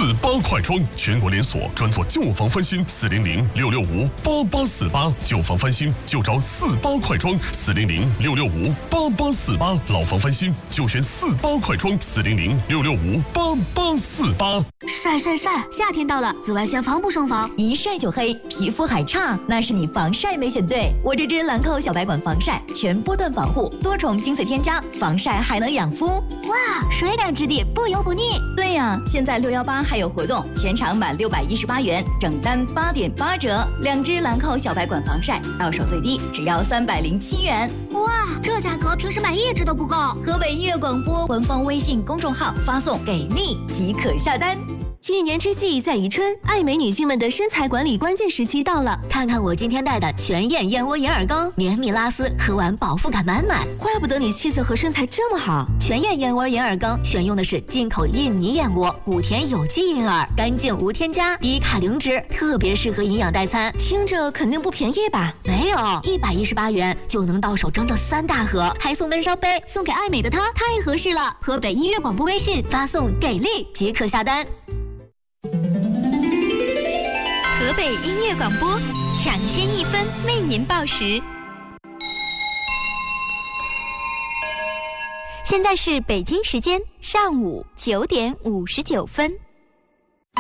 48快装，全国连锁，专做旧房翻新，400-665-8848，旧房翻新就找48快装，400-665-8848，老房翻新就选48快装，400-665-8848。 晒，夏天到了，紫外线防不胜防， 一晒就黑，皮肤还差，那是你防晒没选对。我这支兰蔻小白管防晒，全波段防护，多重精粹添加，防晒还能养肤。 哇，水感质地，不油不腻。 对呀，现在618还有活动，全场满618元，整单8.8折，2支兰蔻小白管防晒，到手最低只要307元。 哇，这价格平时买1支都不够。 河北音乐广播官方微信公众号发送给力即可下单。 一年之计在于春，爱美女性们的身材管理关键时期到了。 看看我今天带的全燕燕窝银耳羹，绵密拉丝，喝完饱腹感满满。 怪不得你气色和身材这么好。 全燕燕窝银耳羹选用的是进口印尼燕窝，谷田有机银耳，干净无添加，低卡零脂，特别适合营养代餐。 听着肯定不便宜吧？ 没有，118元就能到手整整3大盒，还送温烧杯，送给爱美的她太合适了。河北音乐广播微信发送给力即可下单。 河北音乐广播抢先1分为您报时。现在是北京时间上午9点59分。